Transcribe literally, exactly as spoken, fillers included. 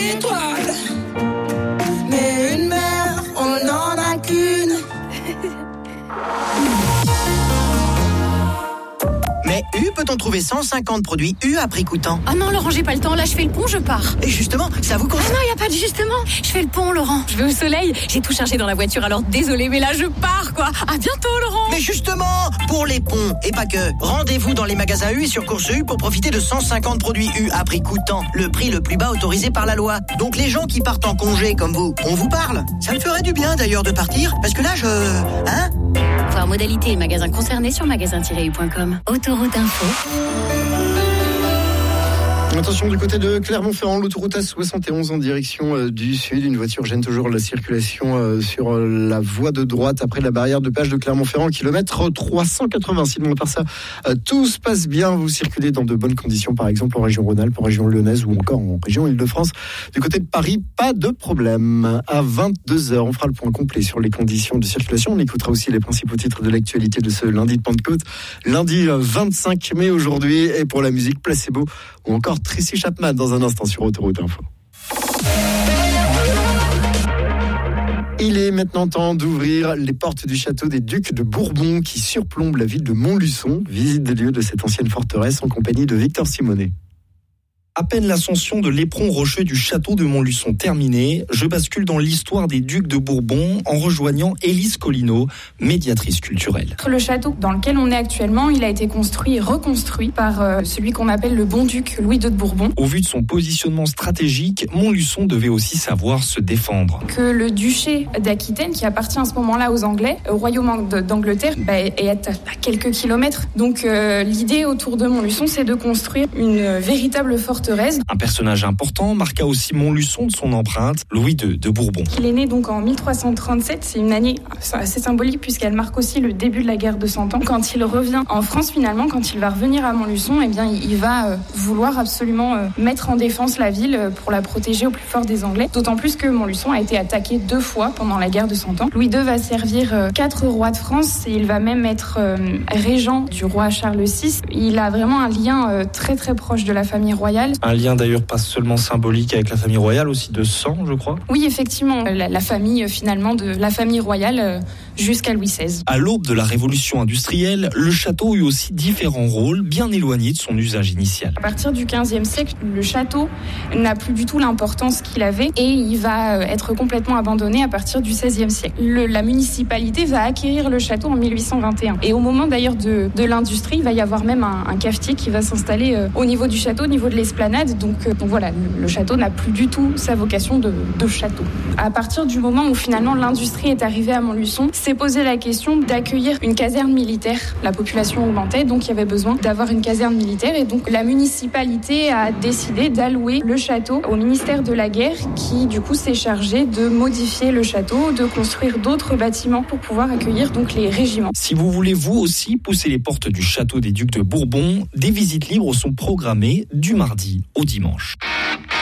étoiles. Mais une mère, on n'en a qu'une. Mais U, peut-on trouver cent cinquante produits U à prix coûtant? Ah non, Laurent, j'ai pas le temps. Là, je fais le pont, je pars. Et justement, ça vous concerne? Ah non, il n'y a pas de justement. Je fais le pont, Laurent. Je vais au soleil. J'ai tout chargé dans la voiture, alors désolé, mais là, je pars, quoi. À bientôt, Laurent. Mais justement, pour les ponts, et pas que, rendez-vous dans les magasins U et sur Course U pour profiter de cent cinquante produits U à prix coûtant. Le prix le plus bas autorisé par la loi. Donc les gens qui partent en congé comme vous, on vous parle. Ça me ferait du bien d'ailleurs de partir, parce que là, je... Hein? Voir modalité et magasins concernés sur magasin tiret u point com. Autoroute Info. Attention, du côté de Clermont-Ferrand, l'autoroute A soixante et onze en direction euh, du sud. Une voiture gêne toujours la circulation euh, sur euh, la voie de droite après la barrière de péage de Clermont-Ferrand, kilomètre trois cent quatre-vingts. Sinon, à part ça, euh, tout se passe bien. Vous circulez dans de bonnes conditions, par exemple en région Rhône-Alpes, en région lyonnaise ou encore en région Île-de-France. Du côté de Paris, pas de problème. À vingt-deux heures, on fera le point complet sur les conditions de circulation. On écoutera aussi les principaux titres de l'actualité de ce lundi de Pentecôte. Lundi vingt-cinq mai aujourd'hui. Et pour la musique, Placebo ou encore Tracy Chapman dans un instant sur Autoroute Info. Il est maintenant temps d'ouvrir les portes du château des Ducs de Bourbon qui surplombe la ville de Montluçon. Visite des lieux de cette ancienne forteresse en compagnie de Victor Simonet. À peine l'ascension de l'éperon rocheux du château de Montluçon terminée, je bascule dans l'histoire des Ducs de Bourbon en rejoignant Élise Collineau, médiatrice culturelle. Le château dans lequel on est actuellement, il a été construit et reconstruit par euh, celui qu'on appelle le bon duc Louis deux de Bourbon. Au vu de son positionnement stratégique, Montluçon devait aussi savoir se défendre. Que le duché d'Aquitaine, qui appartient à ce moment-là aux Anglais, au royaume d'Angleterre, bah, est à quelques kilomètres. Donc euh, l'idée autour de Montluçon, c'est de construire une véritable forteresse. Un personnage important marqua aussi Montluçon de son empreinte, Louis deux de Bourbon. Il est né donc en mille trois cent trente-sept, c'est une année assez symbolique puisqu'elle marque aussi le début de la guerre de Cent Ans. Quand il revient en France finalement, quand il va revenir à Montluçon, eh bien il va vouloir absolument mettre en défense la ville pour la protéger au plus fort des Anglais. D'autant plus que Montluçon a été attaqué deux fois pendant la guerre de Cent Ans. Louis deux va servir quatre rois de France et il va même être régent du roi Charles six. Il a vraiment un lien très très proche de la famille royale. Un lien d'ailleurs pas seulement symbolique avec la famille royale, aussi de sang, je crois. Oui, effectivement, la, la famille finalement de la famille royale jusqu'à Louis seize. À l'aube de la révolution industrielle, le château eut aussi différents rôles bien éloignés de son usage initial. À partir du quinzième siècle, le château n'a plus du tout l'importance qu'il avait et il va être complètement abandonné à partir du seizième siècle. Le, la municipalité va acquérir le château en mille huit cent vingt et un. Et au moment d'ailleurs de, de l'industrie, il va y avoir même un, un cafetier qui va s'installer euh, au niveau du château, au niveau de l'esplanade. Donc, euh, donc voilà, le, le château n'a plus du tout sa vocation de, de château. À partir du moment où finalement l'industrie est arrivée à Montluçon, s'est posé la question d'accueillir une caserne militaire. La population augmentait, donc il y avait besoin d'avoir une caserne militaire. Et donc la municipalité a décidé d'allouer le château au ministère de la Guerre qui du coup s'est chargé de modifier le château, de construire d'autres bâtiments pour pouvoir accueillir donc les régiments. Si vous voulez vous aussi pousser les portes du château des Ducs de Bourbon, des visites libres sont programmées du mardi au dimanche.